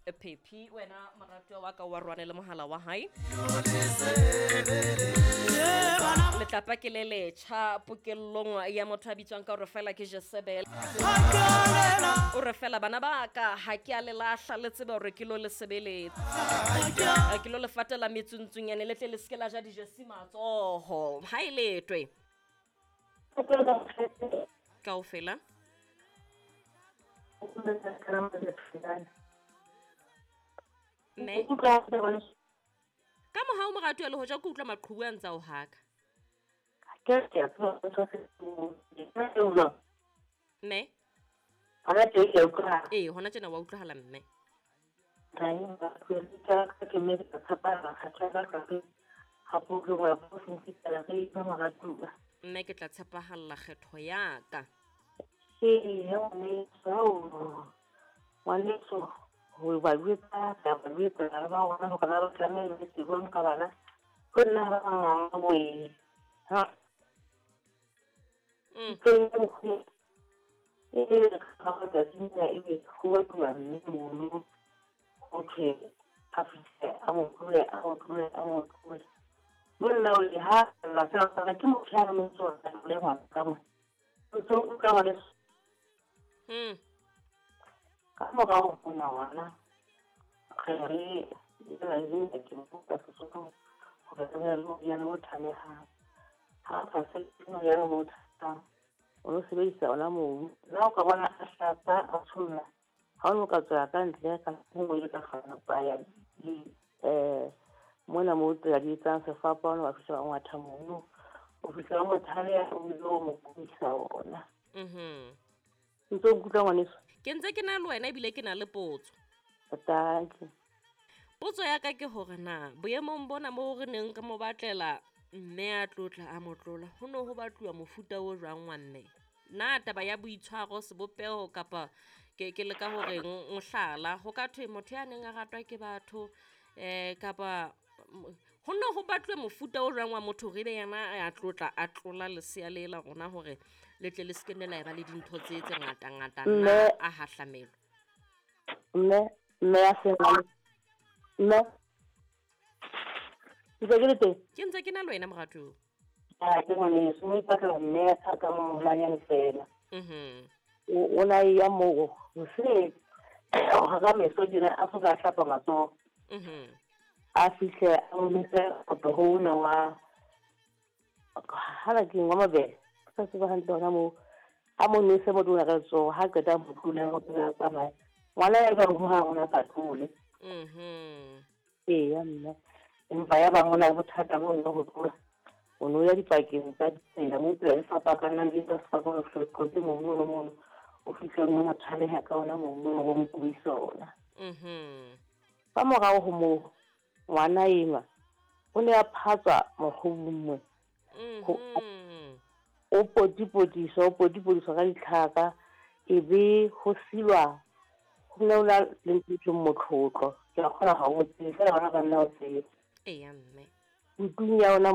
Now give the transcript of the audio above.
Pepi wena moratuwa wa ka wa rwane le mohala wa hae letlapa ke le letjha pokellong ya motho a bitswang ka hore fela ke Jezebel o re fela bana ba ka ha ke a le lahla le tsebe hore ke lo le sebeletsa ke lo le fatela metsuntsungnyane le tle le ske la ja dijesi matsoho ha e letwe kaofela ne ka mohao moratuwa le hoja ke utlwa maqhubu a ntsa o haka ne hona tjena wa utlwahala mme mme ke tla tshepahalla kgetho ya ka ho ba ruta ka ba ruta ba ona ho kana ba tlamela le tsebong ka bana go nna ba ngwana mo ha ka ba tsina e be go ba twa mme mo okay afisa amo kule bona o le ha la sa ke mo tsara mo tsona le wa ka mo so ka ba le Kamu kau punya mana? Kali ini lagi buka sesuatu. Kalau lu yang mau tanya apa sih yang mau tanya? Orang sebisa orang mau. Lau kawan asata asulna. Kalau kau akan dia kan mungkin kita akan bayar di mana mau terjadi transfer apa orang bisa orang tamu. Bisa orang tanya orang mau bisa orang. Untuk kita manis. ke ntse ke na le wena ebile ke na le potso Thank you. potso ya ka ke hore na boemong bona mo re neng ka mo batlela mme a tlotla a motlola ho no ho batluwa mofuta o jwang wa mme na taba ya boitshwaro sebopeho kapa ke le ka hore nhlala ho ka thwe motho ya neng a ratwa ke batho kapa ho no ho batlwe mofuta o jwang wa motho re be yana a tlotla a tlola lesea le la rona hore le tle le skenela e ba le dintho tse ngata na a hahlamelo mme a sena mme ke ntse ke na le wena moratu ke ngone se mo ipatla mme a ka mo manyane fela o na ya mo o se o ga me so dira a fuka hlapa matso a fihle o ntse go go na wa hala ke ngwa mabe ka se ba hantla na mo a mo ne se mo dula ka tso ha ka ta mo kula go tsa mai ngwana ya ba go ha ona ka tlole ya nna empa ya ba ngona bothata bo nna go tlola o no ya dipakeng tsa tsela mo tsela e fapakana le tsa sa go hlotse mo o fihle mo mathale ha ka ona mo go mpuisa ona ba mo ga go mo ngwana ema o ne a phatsa mogobumwe o potipodiso ka ditlhaka e be go silwa go ne o la le ntse motlotlo ke a kgona ga o tsela bana ba nna o tsela mme o tunya ona